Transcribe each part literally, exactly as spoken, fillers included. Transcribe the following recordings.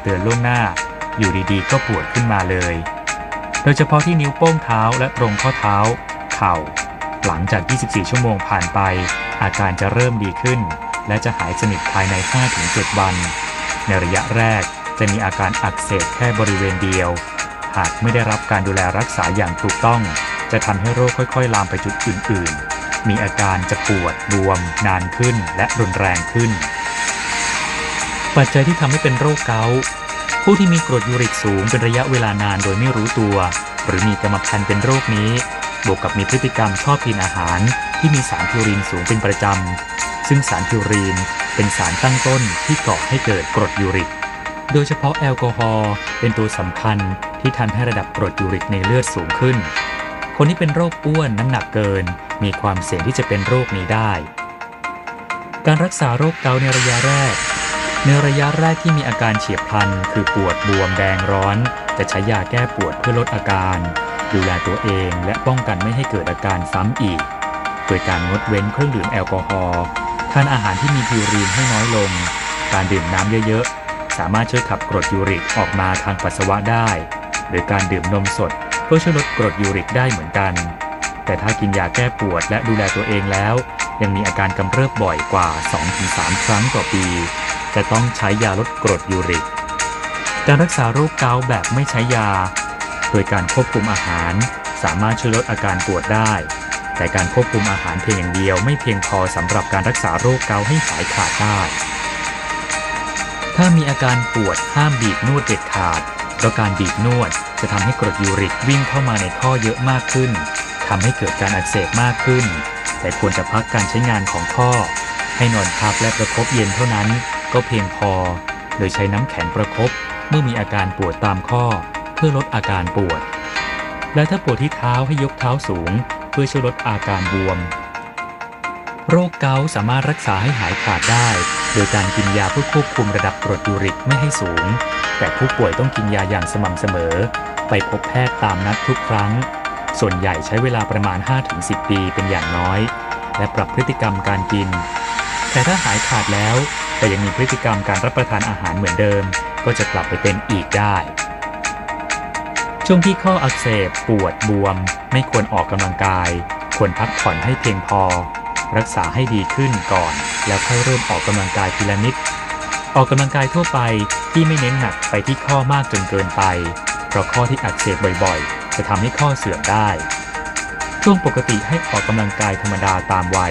เตือนล่วงหน้าอยู่ดีๆก็ปวดขึ้นมาเลยโดยเฉพาะที่นิ้วโป้งเท้าและตรงข้อเท้าเข่าหลังจากยี่สิบสี่ชั่วโมงผ่านไปอาการจะเริ่มดีขึ้นและจะหายสนิทภายใน ห้าถึงเจ็ด วันในระยะแรกจะมีอาการอักเสบแค่บริเวณเดียวหากไม่ได้รับการดูแลรักษาอย่างถูกต้องจะทำให้โรคค่อยๆลามไปจุดอื่นๆมีอาการจะปวดบวมนานขึ้นและรุนแรงขึ้นปัจจัยที่ทำให้เป็นโรคเกาต์ผู้ที่มีกรดยูริกสูงเป็นระยะเวลานานโดยไม่รู้ตัวหรือมีกรรมพันธุ์เป็นโรคนี้บวกกับมีพฤติกรรมชอบกินอาหารที่มีสารพิวรีนสูงเป็นประจำซึ่งสารพิวรีนเป็นสารตั้งต้นที่ก่อให้เกิดกรดยูริกโดยเฉพาะแอลกอฮอล์เป็นตัวสำคัญที่ทำให้ระดับกรดยูริกในเลือดสูงขึ้นคนที่เป็นโรคอ้วนน้ำหนักเกินมีความเสี่ยงที่จะเป็นโรคนี้ได้การรักษาโรคเกาต์ในระยะแรกในระยะแรกที่มีอาการเฉียบพลันคือปวดบวมแดงร้อนจะใช้ยาแก้ปวดเพื่อลดอาการดูแลตัวเองและป้องกันไม่ให้เกิดอาการซ้ำอีกโดยการงดเว้นเครื่องดื่มแอลกอฮอล์ทานอาหารที่มีพิวรีนให้น้อยลงการดื่มน้ำเยอะๆสามารถช่วยขับกรดยูริกออกมาทางปัสสาวะได้หรือการดื่มนมสดก็ช่วยลดกรดยูริกได้เหมือนกันแต่ถ้ากินยาแก้ปวดและดูแลตัวเองแล้วยังมีอาการกำเริบบ่อยกว่า สองถึงสาม ครั้งต่อปีจะต้องใช้ยาลดกรดยูริกการรักษาโรคเกาต์แบบไม่ใช้ยาโดยการควบคุมอาหารสามารถช่วยลดอาการปวดได้แต่การควบคุมอาหารเพียงอย่างเดียวไม่เพียงพอสำหรับการรักษาโรคเกาต์ให้หายขาดได้ถ้ามีอาการปวดห้ามบีบนวดเด็ดขาดเพราะการบีบนวดจะทำให้กรดยูริกวิ่งเข้ามาในข้อเยอะมากขึ้นทำให้เกิดการอักเสบมากขึ้นแต่ควรจะพักการใช้งานของข้อให้นอนพักและประคบเย็นเท่านั้นก็เพียงพอโดยใช้น้ำแข็งประคบเมื่อมีอาการปวดตามข้อเพื่อลดอาการปวดและถ้าปวดที่เท้าให้ยกเท้าสูงเพื่อช่วยลดอาการบวมโรคเกาต์สามารถรักษาให้หายขาดได้โดยการกินยาเพื่อควบคุมระดับกรดยูริกไม่ให้สูงแต่ผู้ป่วยต้องกินยาอย่างสม่ำเสมอไปพบแพทย์ตามนัดทุกครั้งส่วนใหญ่ใช้เวลาประมาณ ห้าถึงสิบ ปีเป็นอย่างน้อยและปรับพฤติกรรมการกินแต่ถ้าหายขาดแล้วแต่ยังมีพฤติกรรมการรับประทานอาหารเหมือนเดิมก็จะกลับไปเป็นอีกได้ช่วงที่ข้ออักเสบปวดบวมไม่ควรออกกำลังกายควรพักผ่อนให้เพียงพอรักษาให้ดีขึ้นก่อนแล้วค่อยเริ่มออกกำลังกายทีละนิดออกกำลังกายทั่วไปที่ไม่เน้นหนักไปที่ข้อมากจนเกินไปเพราะข้อที่อักเสบบ่อยๆจะทำให้ข้อเสื่อมได้ช่วงปกติให้ออกกำลังกายธรรมดาตามวัย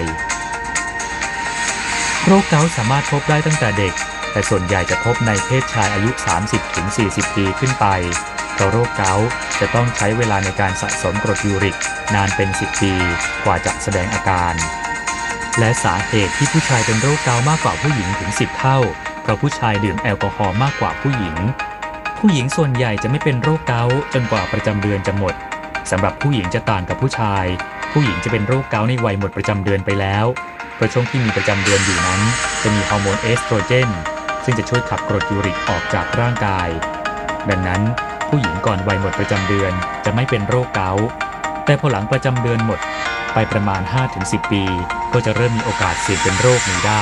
โรคเกาต์สามารถพบได้ตั้งแต่เด็กแต่ส่วนใหญ่จะพบในเพศชายอายุ สามสิบถึงสี่สิบ ปีขึ้นไปเพราะโรคเกาต์จะต้องใช้เวลาในการสะสมกรดยูริกนานเป็นสิบปีกว่าจะแสดงอาการและสาเหตุที่ผู้ชายเป็นโรคเกาต์มากกว่าผู้หญิงถึงสิบเท่าเพราะผู้ชายดื่มแอลกอฮอล์มากกว่าผู้หญิงผู้หญิงส่วนใหญ่จะไม่เป็นโรคเกาต์จนกว่าประจำเดือนจะหมดสำหรับผู้หญิงจะต่างกับผู้ชายผู้หญิงจะเป็นโรคเกาต์ในวัยหมดประจำเดือนไปแล้วเพราะช่วงที่มีประจำเดือนอยู่นั้นจะมีฮอร์โมนเอสโตรเจนซึ่งจะช่วยขับกรดยูริกออกจากร่างกายดังนั้นผู้หญิงก่อนวัยหมดประจำเดือนจะไม่เป็นโรคเกาต์แต่พอหลังประจำเดือนหมดไปประมาณ ห้าถึงสิบ ปีก็จะเริ่มมีโอกาสเสี่ยงเป็นโรคนี้ได้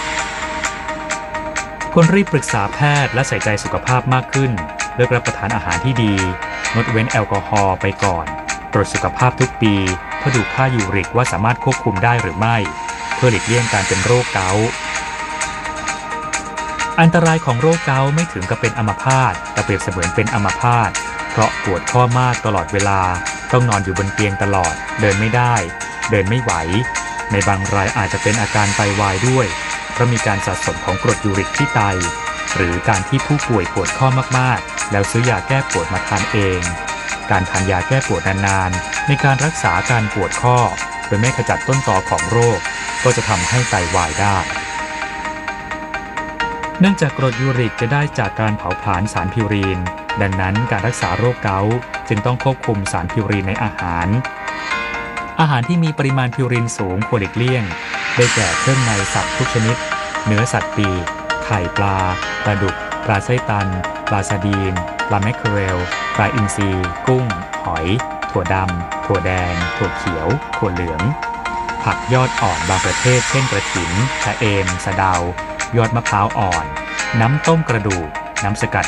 ควรรีบปรึกษาแพทย์และใส่ใจสุขภาพมากขึ้นเลือกรับประทานอาหารที่ดีงดเว้นแอลกอฮอล์ไปก่อนตรวจสุขภาพทุกปีเพื่อดูค่ายูริกว่าสามารถควบคุมได้หรือไม่เพื่อหลีกเลี่ยงการเป็นโรคเกาต์อันตรายของโรคเกาต์ไม่ถึงกับเป็นอัมพาตแต่เปรียบเสมือนเป็นอัมพาตเพราะปวดข้อมากตลอดเวลาต้องนอนอยู่บนเตียงตลอดเดินไม่ได้เดินไม่ไหวในบางรายอาจจะเป็นอาการไตวายด้วยเพราะมีการสะสมของกรดยูริกที่ไตหรือการที่ผู้ป่วยปวดข้อมากๆแล้วซื้อยาแก้ปวดมาทานเองการทานยาแก้ปวดนานๆในการรักษาการปวดข้อโดยไม่ขจัดต้นตอของโรคก็จะทำให้ไตวายได้เนื่องจากกรดยูริกจะได้จากการเผาผลาญสารพิวรีนดังนั้นการรักษาโรคเกาต์จึงต้องควบคุมสารพิวรีนในอาหารอาหารที่มีปริมาณพิวรีนสูงควรหลีกเลี่ยงได้แก่เครื่องในสัตว์ทุกชนิดเนื้อสัตว์ปีกไข่ปลาปลาดุกปลาไส้ตันปลาซาดีนปลาแมคเคอเรลปลาอินทรีกุ้งหอยถั่วดำถั่วแดงถั่วเขียวถั่วเหลืองผักยอดอ่อนบางประเภทเช่นกระถินชะเอมสะเดายอดมะพร้าวอ่อนน้ำต้มกระดูกน้ำสกัด